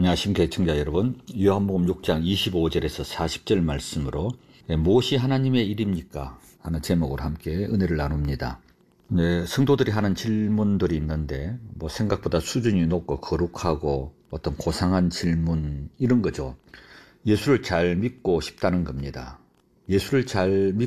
안녕하십니까 시청자 여러분. 요한복음 6장 25절에서 40절 말씀으로 무엇이 하나님의 일입니까? 하는 제목으로 함께 은혜를 나눕니다. 성도들이 하는 질문들이 있는데 생각보다 수준이 높고 거룩하고 어떤 고상한 질문 이런 거죠. 예수를 잘 믿고 싶다는 겁니다. 예수를 잘